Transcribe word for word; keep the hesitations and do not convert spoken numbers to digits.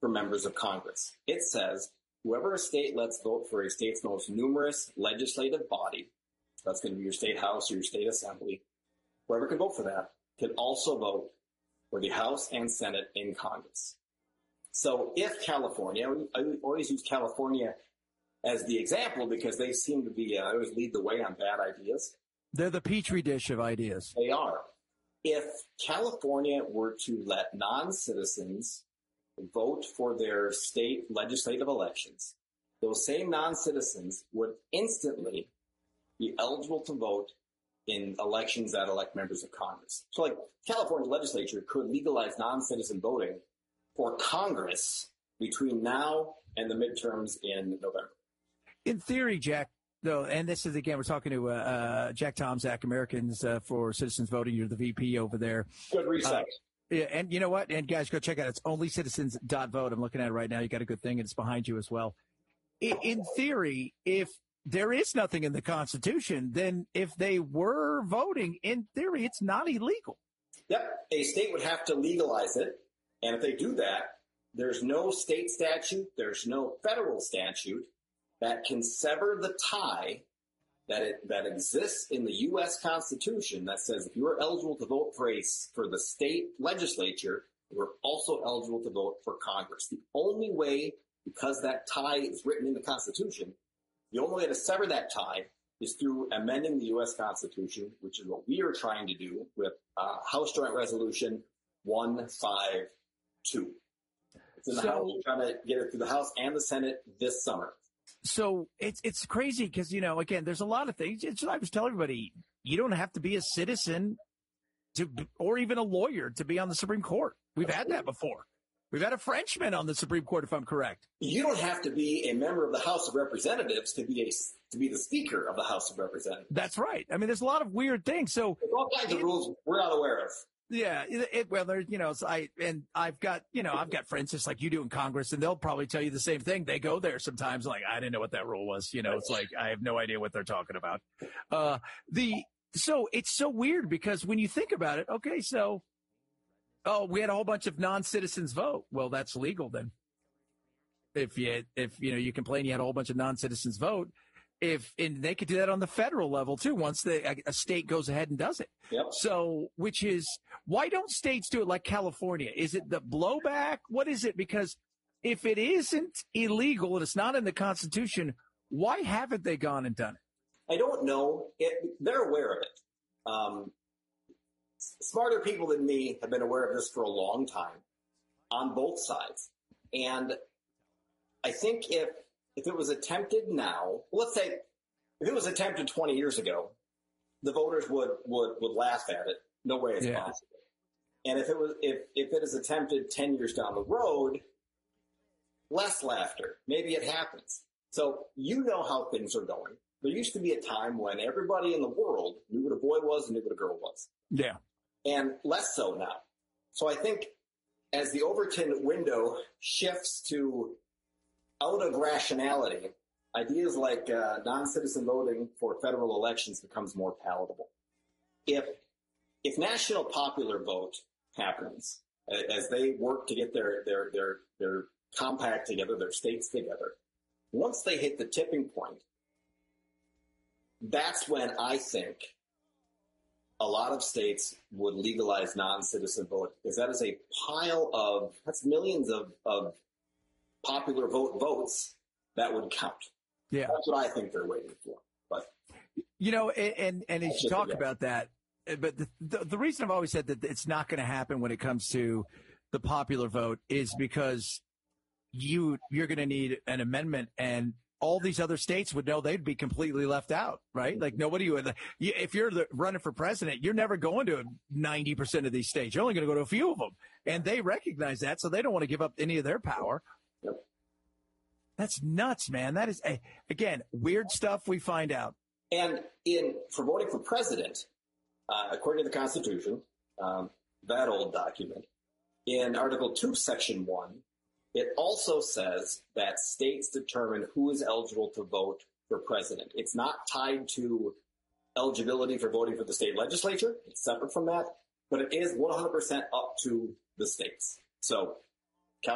for members of Congress. It says whoever a state lets vote for a state's most numerous legislative body, that's going to be your state house or your state assembly, whoever can vote for that can also vote for the House and Senate in Congress. So if California, I always use California as the example because they seem to be, uh, always lead the way on bad ideas. They're the petri dish of ideas. They are. If California were to let non-citizens vote for their state legislative elections, those same non-citizens would instantly be eligible to vote in elections that elect members of Congress. So like California legislature could legalize non-citizen voting for Congress between now and the midterms in November. In theory, Jack, though, and this is, again, we're talking to uh, uh, Jack Tomczak, Americans uh, for Citizens Voting. You're the V P over there. Good research. Uh, yeah, and you know what? And guys, go check out it. It's only citizens dot vote. I'm looking at it right now. You got a good thing, and it's behind you as well. In, in theory, if there is nothing in the Constitution, then if they were voting, in theory, it's not illegal. Yep. A state would have to legalize it. And if they do that, there's no state statute, there's no federal statute that can sever the tie that it, that exists in the U S Constitution that says if you are eligible to vote for a, for the state legislature, you're also eligible to vote for Congress. The only way, because that tie is written in the Constitution, the only way to sever that tie is through amending the U S Constitution, which is what we are trying to do with uh, House Joint Resolution one five two. It's in the so, House. We're trying to get it through the House and the Senate this summer. So it's it's crazy because, you know, again, there's a lot of things. It's, I was telling everybody, you don't have to be a citizen to, or even a lawyer to be on the Supreme Court. We've had that before. We've had a Frenchman on the Supreme Court, if I'm correct. You don't have to be a member of the House of Representatives to be a to be the Speaker of the House of Representatives. That's right. I mean, there's a lot of weird things. So there's all kinds of rules we're not aware of. Yeah, it, it, well, there's, you know, so I, and I've got, you know, I've got friends just like you do in Congress, and they'll probably tell you the same thing. They go there sometimes like, I didn't know what that rule was. You know, it's like, I have no idea what they're talking about. Uh, the, so it's so weird because when you think about it, okay, so, oh, we had a whole bunch of non-citizens vote. Well, that's legal then. If you, if, you know, you complain you had a whole bunch of non-citizens vote. If, and they could do that on the federal level too, once the, a, a state goes ahead and does it. Yep. So, which is, why don't states do it like California? Is it the blowback? What is it? Because if it isn't illegal and it's not in the Constitution, why haven't they gone and done it? I don't know. It, they're aware of it. Um, smarter people than me have been aware of this for a long time on both sides. And I think if, If it was attempted now, let's say if it was attempted twenty years ago, the voters would, would, would laugh at it. No way it's yeah. possible. And if it was, if, if it is attempted ten years down the road, less laughter. Maybe it happens. So you know how things are going. There used to be a time when everybody in the world knew what a boy was and knew what a girl was. Yeah. And less so now. So I think as the Overton window shifts to out of rationality, ideas like uh, non-citizen voting for federal elections becomes more palatable. If if national popular vote happens as they work to get their their their their compact together, their states together, once they hit the tipping point, that's when I think a lot of states would legalize non-citizen vote, because that is a pile of that's millions of of popular vote votes that would count. Yeah. That's what I think they're waiting for. But, you know, and, and as you talk about that, but the, the, the reason I've always said that it's not going to happen when it comes to the popular vote is because you, you're going to need an amendment, and all these other states would know they'd be completely left out, right? Like nobody would, if you're the, running for president, you're never going to ninety percent of these states. You're only going to go to a few of them, and they recognize that. So they don't want to give up any of their power. Yep. That's nuts, man. That is, a, again, weird stuff we find out. And in for voting for president, uh, according to the Constitution, um, that old document, in Article two, Section one, it also says that states determine who is eligible to vote for president. It's not tied to eligibility for voting for the state legislature. It's separate from that, but it is one hundred percent up to the states. So